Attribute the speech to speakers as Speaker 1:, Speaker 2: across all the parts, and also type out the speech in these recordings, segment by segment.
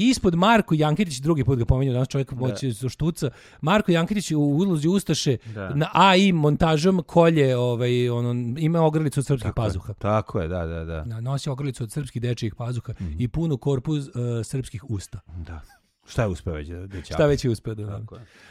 Speaker 1: ispod Marko Jankitić, drugi put ga pominjao, danas čovjek moći su štuca. Marko Jankitić u ulozi Ustaše na AI montažom kolje, ima ogrlicu od srpskih pazuha.
Speaker 2: Tako je, da.
Speaker 1: Nosi ogrlicu od srpskih dečijih pazuha i punu korpus srpskih usta.
Speaker 2: Da. Šta je uspeo već da
Speaker 1: Šta već je uspeo da.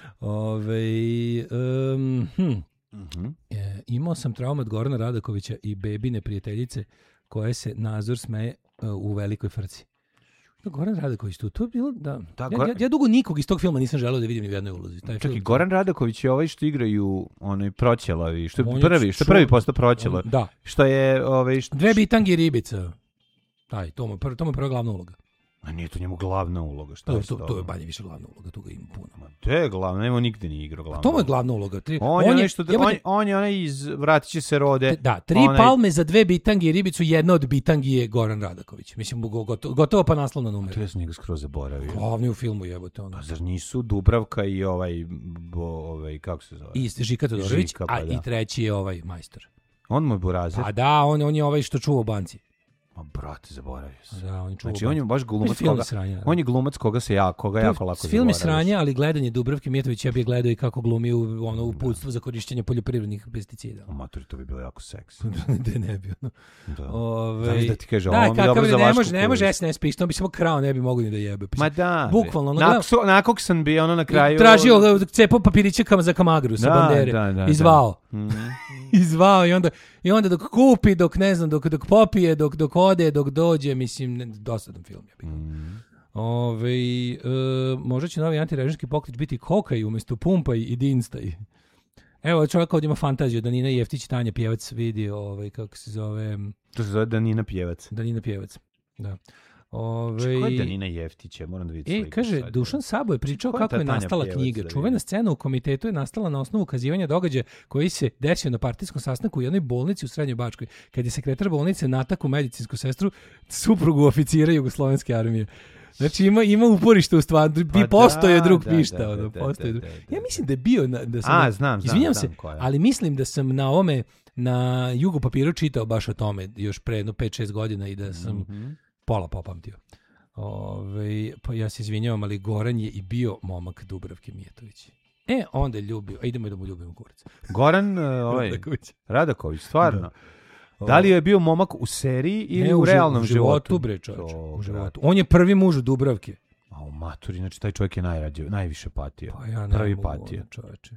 Speaker 1: Imao sam traumu od Gorana Radakovića i Bebine prijateljice koje se Nazor smeje u velikoj frci. Goran Radaković tu, to je bilo da... Ja dugo nikog iz tog filma nisam želeo da vidim ni u jednoj ulozi.
Speaker 2: Čekaj, Goran Radaković je ovaj što igraju onaj Proćelavi, što je prvi postao Proćelav.
Speaker 1: Da.
Speaker 2: Što je...
Speaker 1: Dve bitangi i ribica. To mu je prva glavna uloga.
Speaker 2: A nije to njemu glavna uloga.
Speaker 1: To je manje više glavna uloga, tu ga ima puno.
Speaker 2: To je glavna, nema nigde ni igrao glavna.
Speaker 1: To mu je glavna uloga.
Speaker 2: On je onaj iz Vratit će se rode.
Speaker 1: Da, 3 palme za 2 bitangi i ribicu, jedna od bitangi je Goran Radaković. Mislim, gotovo pa naslovna numera.
Speaker 2: To ja sam njega skroz zaboravio.
Speaker 1: Glavni u filmu jebote ono.
Speaker 2: Pa zar nisu Dubravka i kako se zove?
Speaker 1: I Žika Todorović, i treći je majstor.
Speaker 2: On mu je burazer.
Speaker 1: A da, on je ovaj što čuva u banci.
Speaker 2: Brate, zaboravio sam.
Speaker 1: Da,
Speaker 2: on je baš glumac koga. On je glumac koga jako lako zaboravio.
Speaker 1: Film je sranje, ali gledanje Dubravke Mijatović, ja bih gledao i kako glumi u uputstvu za korišćenje poljoprivrednih pesticida.
Speaker 2: U maturi to bi bilo jako seksi.
Speaker 1: Da ne bi.
Speaker 2: Znaš da ti kaže, ovo mi dobro za vašku.
Speaker 1: Ne može SNS pišti, on bi samo krao, ne bi mogli ni da jebe.
Speaker 2: Ma da.
Speaker 1: Bukvalno.
Speaker 2: Nakog sam bio na kraju.
Speaker 1: Tražio cepo papirića za Kamagru sa bandere. Izvao. Izvao i onda dok kupi, dok ne znam, dok popije, dok ode, dok dođe, mislim, dosadan film je bio. Možda će novi antirežimski pokret biti Kokaj umjesto Pumpaj i Dinstaj. Evo, čovjek ovdje ima fantaziju, Danina Jeftić, Tanja Pjevac vidi, kako se zove...
Speaker 2: To se zove Danina Pjevac.
Speaker 1: Danina Pjevac, da.
Speaker 2: Ko je Danina Jeftić? Moram da vidim sliku.
Speaker 1: Kaže, Dušan Sabo je pričao kako je nastala knjiga. Čuvena scena u komitetu je nastala na osnovu ukazivanja događaja koji se desio na partijskom sastanku u jednoj bolnici u Srednjoj Bačkoj, kad je sekretar bolnice natakao medicinsku sestru, suprugu oficira Jugoslovenske armije. Znači ima uporište u stvari, postoje drug pišta. Ja mislim da je bio...
Speaker 2: Znam.
Speaker 1: Izvinjam se, ali mislim da sam na ovome, na Jugo papiru čitao baš o tome još pre jedno 5-6 godina i da sam... pola popamtio. Pa ja se izvinjavam, ali Goran je i bio momak Dubravke Mijatović. Onda je ljubio. Idemo da mu ljubimo kurac.
Speaker 2: Goran Radaković, stvarno. Da li je bio momak u seriji ili u realnom životu?
Speaker 1: Bre, čovječe, u životu. On je prvi muž Dubravke.
Speaker 2: A u maturi, znači taj čovjek je najviše patio.
Speaker 1: Pa ja
Speaker 2: prvi
Speaker 1: ne
Speaker 2: patio.
Speaker 1: Mogu, čovječe.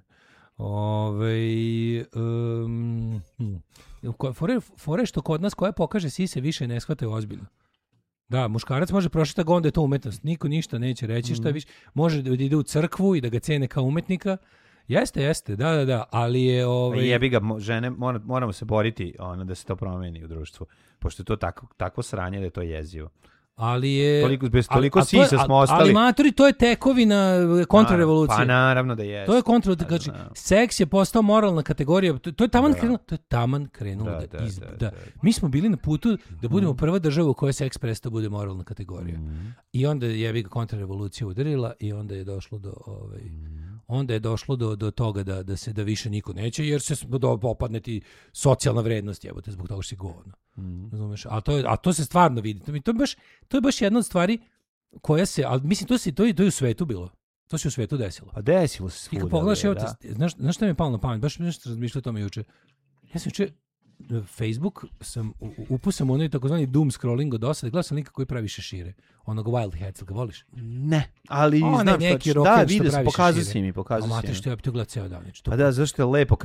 Speaker 1: Fore što kod nas koja pokaže sise više ne shvataju ozbiljno. Da, muškarac može prošetati onda je to umetnost. Niko ništa neće reći šta više. Može da ide u crkvu i da ga cene kao umetnika. Jeste, da, ali je...
Speaker 2: Jebi ga, žene, moramo se boriti da se to promeni u društvu. Pošto je to takvo sranje da je to jezivo.
Speaker 1: Ali je...
Speaker 2: Toliko sisa smo ostali.
Speaker 1: Ali maturi, to je tekovina kontrarevolucije.
Speaker 2: Pa naravno da je.
Speaker 1: To je znači, seks je postao moralna kategorija. To je taman krenulo. Mi smo bili na putu da budemo prva država u kojoj seks prestao bude moralna kategorija. I onda je kontrarevolucija udarila i onda je došlo do... Onda je došlo do toga da više niko neće, jer se opadne ti socijalna vrednost, jebote, zbog toga što si govno. Razumeš? A to se stvarno vidi. To je baš jedna od stvari koja se, ali mislim, to je u svetu bilo. To se u svetu desilo.
Speaker 2: A desilo se svuda.
Speaker 1: I kad pogledaš, evo te, znaš šta mi je palo na pamet? Baš nešto razmišljao o tome juče. Ja sam juče Facebook upusam onaj takozvani doom scrolling od dosade, gledao sam lika koji pravi šešire. Onog Wild Hats, ga voliš?
Speaker 2: Ne, ali znam
Speaker 1: neki
Speaker 2: što. Da, vidio sam, pokazao si mi.
Speaker 1: Mate što ja bi to gledao ceo dan.
Speaker 2: Pa da, zašto je lepo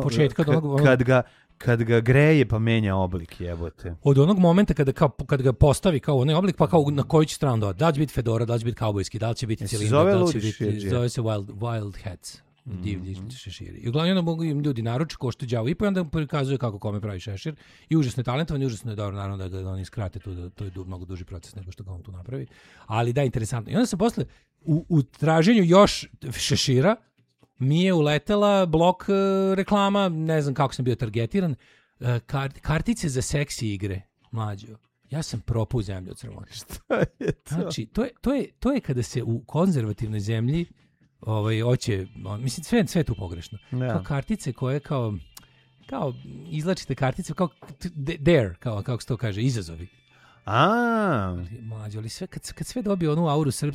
Speaker 2: kad ga greje pa menja oblik, jebote.
Speaker 1: Od onog momenta kada ga postavi kao onaj oblik, pa kao na koji će stranu da li će biti fedora, da li će biti kaubojski, da li će biti cilindar, da li će biti, zove se Wild Hats. Divlji šeširi. I uglavnom onda ljudi naruče košta đavo i pa onda prikazuje kako kome pravi šešir i užasno je talentovan i užasno je dobro, naravno da ga oni skrate tu, to je mnogo duži proces nego što ga on tu napravi, ali da, interesantno. I onda sam posle u traženju još šešira mi je uletela blok reklama, ne znam kako sam bio targetiran, kartice za seksi igre, mlađo. Ja sam propao u zemlju od sramote.
Speaker 2: Šta je to?
Speaker 1: Znači, to je kada se u konzervativnoj zemlji hoće, mislim, sve je tu pogrešno. Ja. Kao kartice koje kao izlačite kartice, kao dare, kao kako se to kaže, izazovi.
Speaker 2: A.
Speaker 1: Mlađo, ali sve, kad sve dobije onu auru